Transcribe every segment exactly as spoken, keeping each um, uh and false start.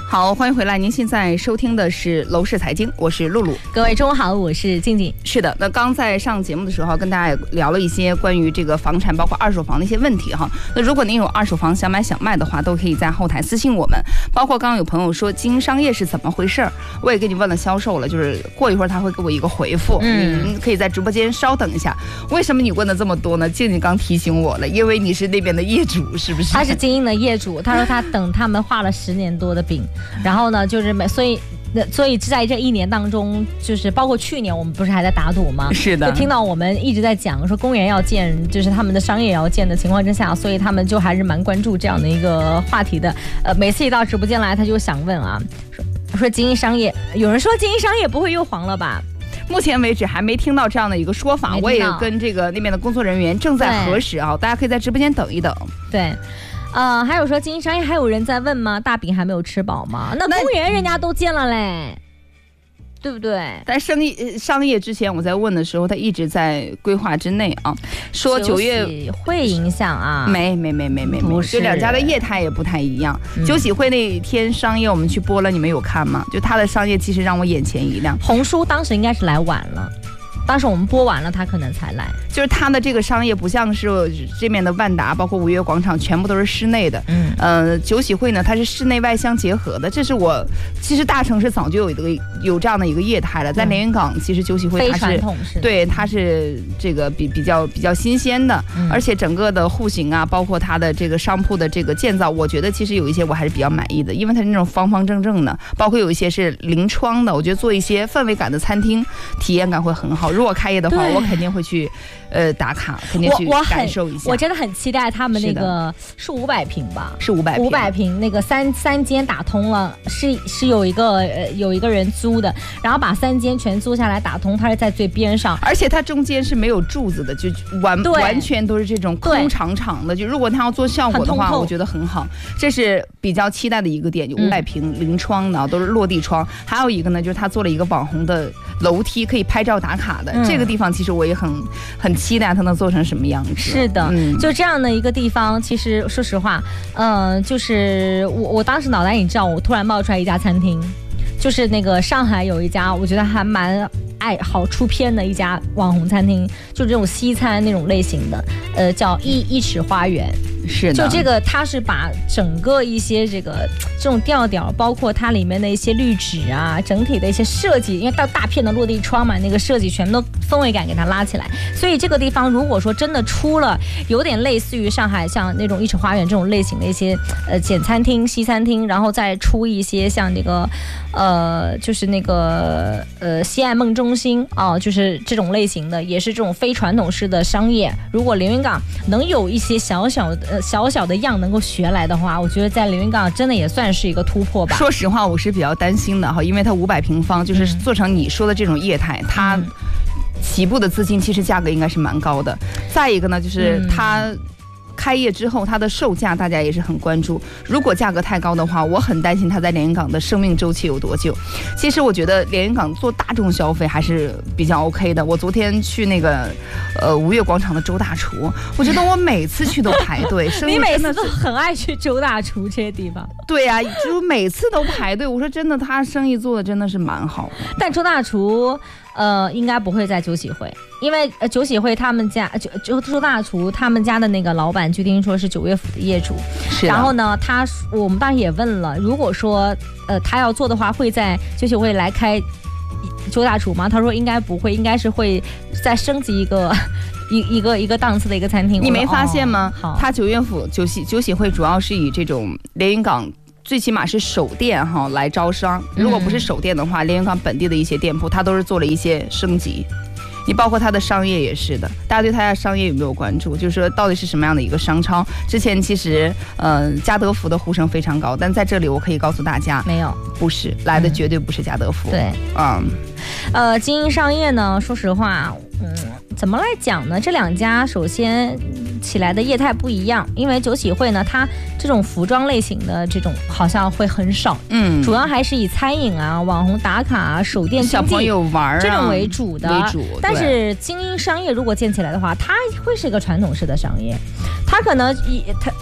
好，欢迎回来。您现在收听的是楼市财经，我是露露。 各位中午好，我是静静。 是的，那刚在上节目的时候跟大家也聊了一些关于这个房产包括二手房的一些问题哈。那如果您有二手房想买想卖的话，都可以在后台私信我们。包括刚刚有朋友说经营商业是怎么回事，我也给你问了销售了，就是过一会儿他会给我一个回复。嗯，您可以在直播间稍等一下。为什么你问的这么多呢？静静刚提醒我了，因为你是那边的业主，是不是？ 他是经营的业主，他说他等他们画了十年多的饼。然后呢，就是每所以，所以在这一年当中，就是包括去年我们不是还在打赌吗？ 是的， 就听到我们一直在讲说公园要建，就是他们的商业要建的情况之下，所以他们就还是蛮关注这样的一个话题的。呃，每次一到直播间来，他就想问啊，说说经营商业，有人说经营商业不会又黄了吧？ 目前为止还没听到这样的一个说法，我也跟这个那边的工作人员正在核实啊，大家可以在直播间等一等。 对。呃，还有说经营商业，还有人在问吗？大饼还没有吃饱吗？那公园人家都建了嘞，对不对？ 但生意商业之前我在问的时候，他一直在规划之内啊，说九月会影响啊？ 没没没没没没，就两家的业态也不太一样。嗯、酒喜会那天商业我们去播了，你们有看吗？就他的商业其实让我眼前一亮。 红叔当时应该是来晚了。当时我们播完了，他可能才来。 就是他的这个商业不像是这面的万达，包括五月广场，全部都是室内的。嗯，呃，酒喜会呢，它是室内外相结合的。这是我其实大城市早就有一个有这样的一个业态了，在连云港，其实酒喜会它是对它是这个比比较比较新鲜的，嗯、而且整个的户型啊，包括它的这个商铺的这个建造，我觉得其实有一些我还是比较满意的，因为它是那种方方正正的，包括有一些是临窗的，我觉得做一些氛围感的餐厅，体验感会很好。如果开业的话，我肯定会去，呃，打卡，肯定去感受一下。 我, 我真的很期待他们那个是五百平吧， 是五百平， 五百平那个三三间打通了，是是有一个呃有一个人租的，然后把三间全租下来打通，它是在最边上， 而且它中间是没有柱子的，就完完全都是这种空长长的。就如果它要做效果的话，我觉得很好，这是比较期待的一个点。就五百平临窗的，都是落地窗。还有一个呢，就是它做了一个网红的楼梯，可以拍照打卡的。嗯、这个地方其实我也很很期待它能做成什么样子。 是的，嗯、就这样的一个地方，其实说实话，嗯、呃，就是我我当时脑袋你知道，我突然冒出来一家餐厅，就是那个上海有一家，我觉得还蛮爱好出片的一家网红餐厅，就是这种西餐那种类型的，呃，叫一一尺花园。 是的， 就这个，它是把整个一些这个这种调调，包括它里面的一些绿植啊，整体的一些设计，因为到大片的落地窗嘛，那个设计全都氛围感给它拉起来。所以这个地方如果说真的出了有点类似于上海像那种一尺花园这种类型的一些呃简餐厅、西餐厅，然后再出一些像这个呃就是那个呃西岸梦中心啊、呃，就是这种类型的，也是这种非传统式的商业。如果连云港能有一些小小的。呃，小小的样能够学来的话，我觉得在连云港真的也算是一个突破吧。 说实话，我是比较担心的哈，因为它五百平方，就是做成你说的这种业态，嗯、它起步的资金其实价格应该是蛮高的。再一个呢，就是它。嗯开业之后，它的售价大家也是很关注。如果价格太高的话，我很担心它在连云港的生命周期有多久。其实我觉得连云港做大众消费还是比较 OK 的。我昨天去那个呃吴越广场的周大厨，我觉得我每次去都排队。 你每次都很爱去周大厨这些地方。 对呀、啊，就每次都排队。我说真的，他生意做的真的是蛮好的。 但周大厨。呃，应该不会在酒喜会，因为呃酒喜会他们家就就周大厨他们家的那个老板，据听说是九月府的业主， 是。 然后呢，他我们当时也问了，如果说呃他要做的话，会在酒喜会来开周大厨吗？他说应该不会，应该是会再升级一个一一个一个档次的一个餐厅。 你没发现吗？ 哦、 他九月府酒喜酒喜会主要是以这种连云港。最起码是首店哈来招商，如果不是首店的话，连云港本地的一些店铺，它都是做了一些升级。你包括它的商业也是的，大家对它的商业有没有关注？就是说到底是什么样的一个商超？之前其实，呃，家得福的呼声非常高，但在这里我可以告诉大家， 没有， 不是来的绝对不是家得福。 嗯、对， 嗯， 呃，经营商业呢，说实话，嗯，怎么来讲呢？这两家首先起来的业态不一样，因为酒喜会呢，它这种服装类型的这种好像会很少，嗯，主要还是以餐饮啊、网红打卡啊、手电经济、 小朋友玩啊这种为主的。 为主， 但是经营商业如果建起来的话，它会是一个传统式的商业，它可能以它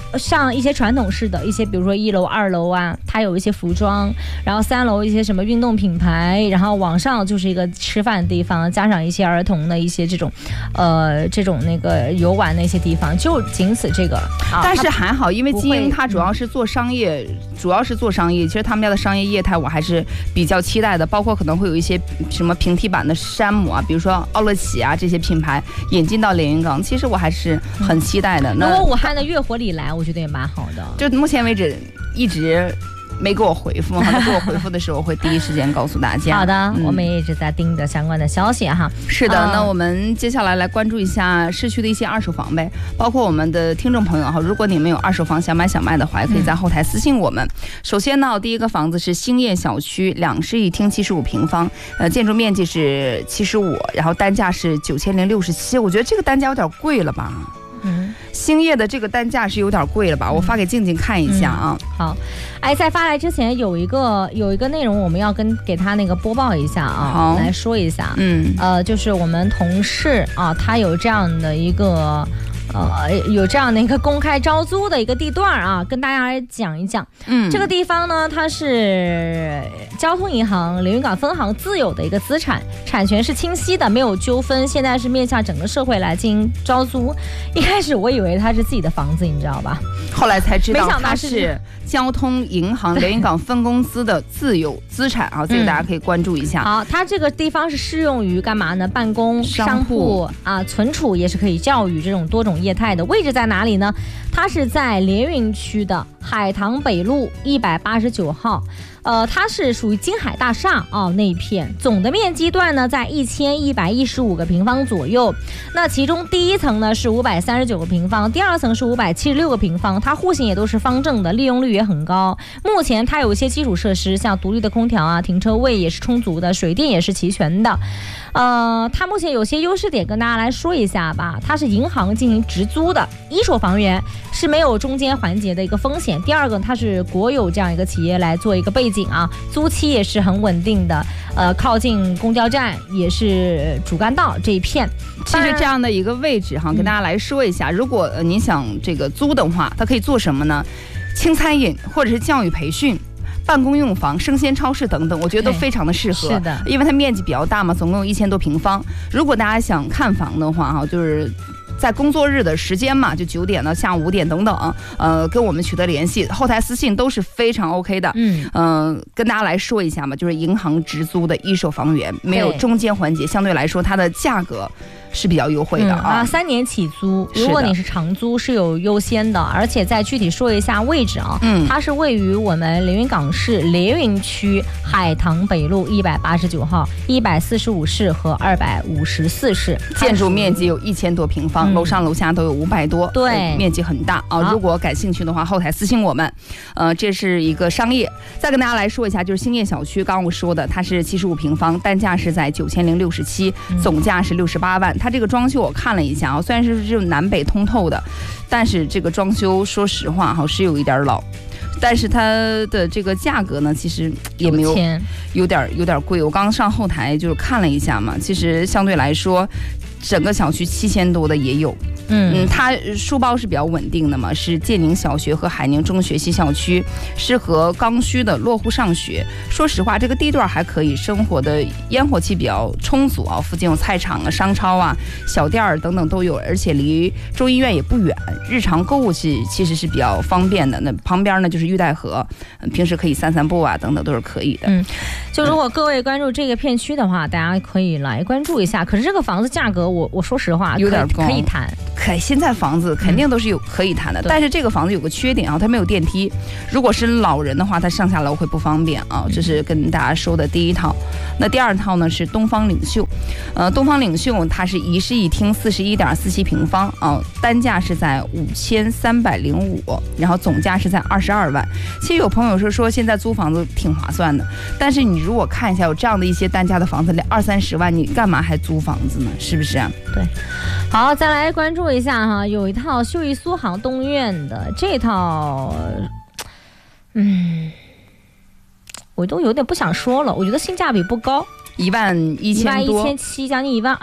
像一些传统式的一些，比如说一楼、二楼啊，它有一些服装，然后三楼一些什么运动品牌，然后往上就是一个吃饭的地方，加上一些儿童的一些这种，呃，这种那个游玩的一些地方，就仅此这个。啊、 但是还好，因为金鹰它主要是做商业，嗯、主要是做商业。其实他们家的商业业态我还是比较期待的，包括可能会有一些什么平替版的山姆啊，比如说奥乐启啊这些品牌引进到连云港，其实我还是很期待的。 如果武汉的月活里来，我觉得也蛮好的。 就目前为止一直没给我回复，他给我回复的时候会第一时间告诉大家。 好的、嗯，我们也一直在盯着相关的消息哈。 是的、嗯，那我们接下来来关注一下市区的一些二手房呗，包括我们的听众朋友哈，如果你们有二手房想买想卖的话，也可以在后台私信我们。嗯、首先呢，第一个房子是兴业小区，两室一厅，七十五平方，呃，建筑面积是七十五，然后单价是九千零六十七，我觉得这个单价有点贵了吧。嗯，兴业的这个单价是有点贵了吧？我发给静静看一下啊。 嗯、好，哎，在发来之前有一个有一个内容我们要跟给他那个播报一下啊， 好， 来说一下。 嗯， 呃，就是我们同事啊，他有这样的一个。呃，有这样的一个公开招租的一个地段啊，跟大家来讲一讲。嗯，这个地方呢，它是交通银行连云港分行自有的一个资产，产权是清晰的，没有纠纷。现在是面向整个社会来进行招租。一开始我以为它是自己的房子，你知道吧？ 后来才知道它是交通银行连云港分公司的自有资产啊，这个大家可以关注一下。 嗯、好，它这个地方是适用于干嘛呢？办公、商铺啊，存储也是可以，教育这种多种业态的。位置在哪里呢？它是在连云区的海棠北路一百八十九号。呃，它是属于金海大厦啊那一片，总的面积段呢在一千一百一十五个平方左右。那其中第一层呢是五百三十九个平方，第二层是五百七十六个平方，它户型也都是方正的，利用率也很高。目前它有一些基础设施，像独立的空调啊，停车位也是充足的，水电也是齐全的。呃，它目前有些优势点跟大家来说一下吧。它是银行进行直租的，一手房源是没有中间环节的一个风险。第二个，它是国有这样一个企业来做一个背景啊，租期也是很稳定的。呃，靠近公交站，也是主干道这一片。 其实这样的一个位置哈，跟大家来说一下，如果、呃、你想这个租的话，它可以做什么呢？轻餐饮或者是教育培训。办公用房、生鲜超市等等，我觉得都非常的适合。 是的， 因为它面积比较大嘛，总共有一千多平方。如果大家想看房的话，哈，就是在工作日的时间嘛，就九点到下午五点等等，呃，跟我们取得联系，后台私信都是非常 OK 的。嗯，呃，跟大家来说一下嘛，就是银行直租的一手房源，没有中间环节，相对来说它的价格是比较优惠的啊、嗯、 啊，三年起租，如果你是长租是有优先的，而且再具体说一下位置啊，嗯，它是位于我们连云港市连云区海棠北路一百八十九号、一百四十五室和二百五十四室， 建筑面积有一千多平方，嗯、楼上楼下都有五百多， 对， 面积很大啊。如果感兴趣的话，后台私信我们。呃，这是一个商业。再跟大家来说一下，就是兴业小区，刚刚我说的，它是七十五平方，单价是在九千零六十七，总价是六十八万。它这个装修我看了一下啊，虽然是这种南北通透的，但是这个装修说实话哈是有一点老，但是它的这个价格呢，其实也没有有点有点贵。我刚上后台就是看了一下嘛，其实相对来说，整个小区七千多的也有。嗯嗯，它书包是比较稳定的嘛，是建宁小学和海宁中学系校区，适合刚需的落户上学。说实话，这个地段还可以，生活的烟火气比较充足啊，附近有菜场啊、商超啊、小店儿等等都有，而且离中医院也不远，日常购物是其实是比较方便的。那旁边呢就是玉带河，平时可以散散步啊，等等都是可以的。 嗯，就如果各位关注这个片区的话，大家可以来关注一下。可是这个房子价格我，我我说实话有点高， 可以谈。 可现在房子肯定都是有可以谈的、嗯，但是这个房子有个缺点啊，它没有电梯。如果是老人的话，它上下楼会不方便啊。这是跟大家说的第一套。那第二套呢是东方领袖，呃，东方领袖它是一室一厅，四十一点四七平方啊，单价是在五千三百零五，然后总价是在二十二万。其实有朋友说说现在租房子挺划算的，但是你如果看一下有这样的一些单价的房子，二三十万，你干嘛还租房子呢？是不是、啊？ 对。好，再来关注一下哈，有一套秀逸苏杭东苑的这套，嗯，我都有点不想说了，我觉得性价比不高， 一万一千多， 一万一千七，将近一万二。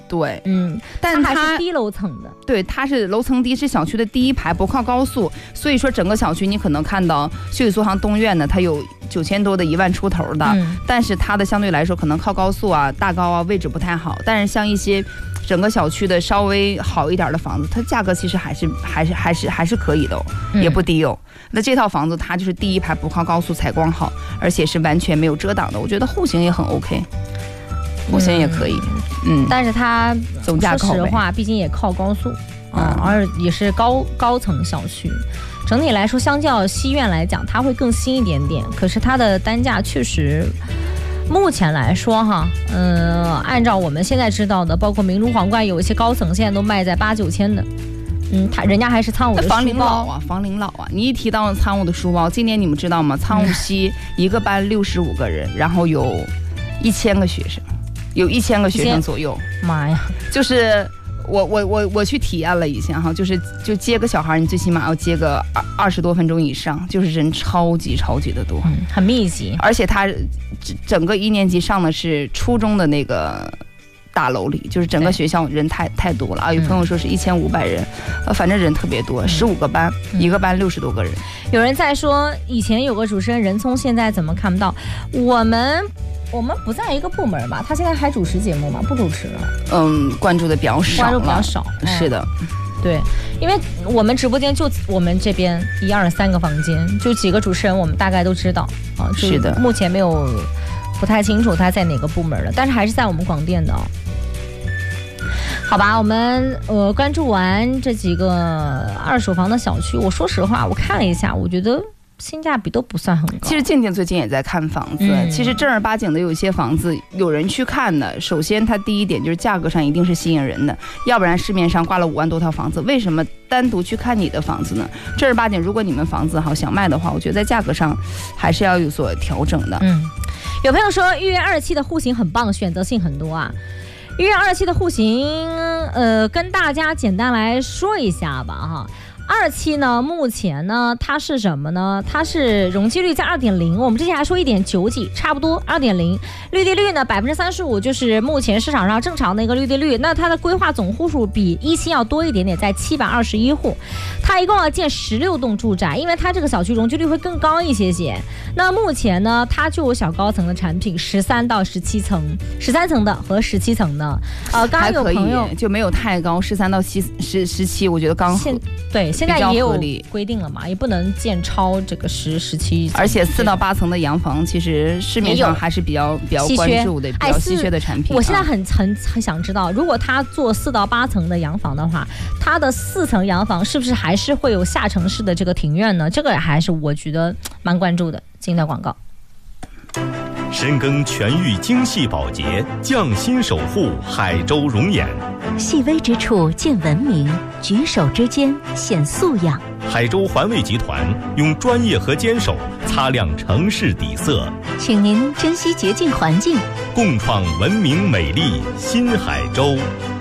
对， 嗯， 但它还是低楼层的， 对，它是楼层低，是小区的第一排，不靠高速，所以说整个小区你可能看到秀喜苏杭东苑呢，它有九千多的一万出头的，嗯、但是它的相对来说可能靠高速啊、大高啊位置不太好，但是像一些整个小区的稍微好一点的房子，它价格其实还是还是还是还是可以的、哦，也不低哦。嗯、那这套房子它就是第一排不靠高速，采光好，而且是完全没有遮挡的，我觉得户型也很 OK。户型也可以，嗯， 但是它总价说实话，毕竟也靠高速，啊、嗯，而也是高高层小区。整体来说，相较西苑来讲，它会更新一点点。可是它的单价确实，目前来说哈，嗯、呃，按照我们现在知道的，包括明珠皇冠有一些高层现在都卖在八九千的。嗯，他人家还是苍梧的房龄老啊，房龄老啊！你一提到苍梧的书包，今年你们知道吗？苍梧西一个班六十五个人，然后有一千个学生。有一千个学生左右， 妈呀！ 就是我我我我去体验了一下哈，就是就接个小孩，你最起码要接个二二十多分钟以上，就是人超级超级的多， 嗯、很密集。 而且他整个一年级上的是初中的那个大楼里，就是整个学校人太太多了啊！有朋友说是一千五百人，呃，反正人特别多，十五个班，嗯、一个班六十多个人。 有人在说，以前有个主持人任聪，现在怎么看不到？我们。我们不在一个部门吧？他现在还主持节目吗？不主持了。 嗯，关注的比较少， 关注比较少。 嗯、是的， 对，因为我们直播间就我们这边一二三个房间，就几个主持人，我们大概都知道啊。 是的， 目前没有不太清楚他在哪个部门了，但是还是在我们广电的、哦。好吧，我们呃关注完这几个二手房的小区，我说实话，我看了一下，我觉得。性价比都不算很高。 其实静静最近也在看房子，嗯、其实正儿八经的有一些房子有人去看的。首先，它第一点就是价格上一定是吸引人的，要不然市面上挂了五万多套房子，为什么单独去看你的房子呢？正儿八经，如果你们房子好想卖的话，我觉得在价格上还是要有所调整的。 嗯，有朋友说豫苑二期的户型很棒，选择性很多啊。豫苑二期的户型，呃，跟大家简单来说一下吧，哈。二期呢，目前呢，它是什么呢？它是容积率在二点零，我们之前还说一点九几，差不多二点零。绿地率呢，百分之三十五，就是目前市场上正常的一个绿地率。那它的规划总户数比一期要多一点点，在七百二十一户。它一共要建十六栋住宅，因为它这个小区容积率会更高一些些。那目前呢，它就有小高层的产品，十三到十七层，十三层的和十七层的。呃，刚刚有朋友就没有太高，十三到七十十七，我觉得刚好。 对。现在也有规定了嘛，也不能建超这个十十七， 而且四到八层的洋房，其实市面上还是比较比较关注的、比较稀缺的产品。 我现在很很很想知道，如果他做四到八层的洋房的话，他的四层洋房是不是还是会有下城市的这个庭院呢？这个还是我觉得蛮关注的。进到广告。 深耕全域精细保洁，匠心守护海州容颜。 细微之处见文明，举手之间显素养。 海州环卫集团用专业和坚守擦亮城市底色， 请您珍惜洁净环境， 共创文明美丽新海州。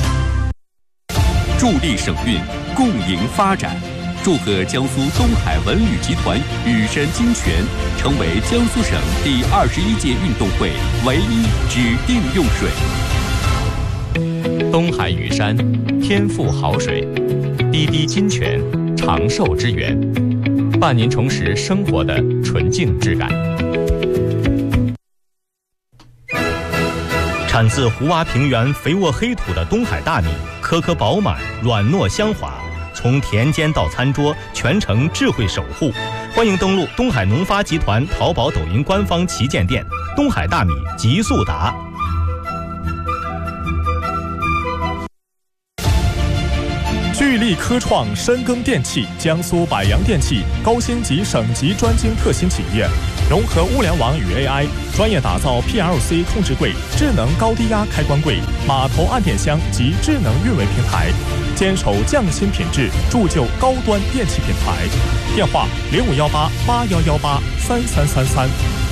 助力省运，共赢发展。祝贺江苏东海文旅集团羽山金泉成为江苏省第二十一届运动会唯一指定用水。 东海羽山天赋好水，滴滴金泉长寿之源，伴您重拾生活的纯净质感。 产自胡洼平原肥沃黑土的东海大米，颗颗饱满，软糯香滑。从田间到餐桌，全程智慧守护。欢迎登录东海农发集团淘宝、抖音官方旗舰店“东海大米极速达”。 聚力科创深耕电器，江苏百洋电器高星级省级专精特新企业，融合物联网与 A I， 专业打造 P L C 控制柜、智能高低压开关柜、码头按电箱及智能运维平台，坚守匠心品质，铸就高端电器品牌。电话零五幺八八幺幺八三三三三。